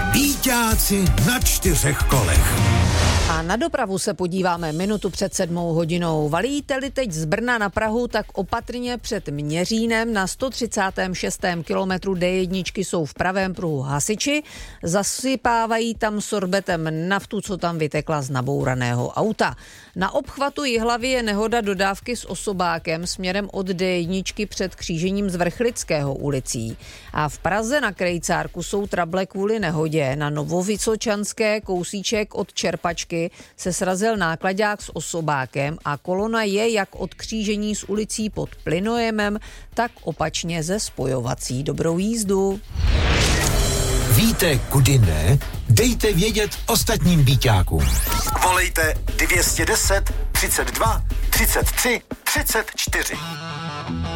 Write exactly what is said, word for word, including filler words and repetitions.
Býťáci na čtyřech kolech. A na dopravu se podíváme minutu před sedmou hodinou. Valíte-li teď z Brna na Prahu, tak opatrně před Měřínem na sto třicátém šestém kilometru D jedna jsou v pravém pruhu hasiči. Zasypávají tam sorbetem naftu, co tam vytekla z nabouraného auta. Na obchvatu Jihlavy je nehoda dodávky s osobákem směrem od D jedna před křížením z Vrchlického ulicí. A v Praze na Krejcárku jsou trable kvůli nehodě. Na Novovysočanské kousíček od Čerpačky se srazil náklaďák s osobákem a kolona je jak od křížení s ulicí pod Plynojemem, tak opačně ze spojovací. Dobrou jízdu. Víte, kudy ne? Dejte vědět ostatním býťákům. Volejte dvě stě deset, třicet dva, třicet tři, třicet čtyři.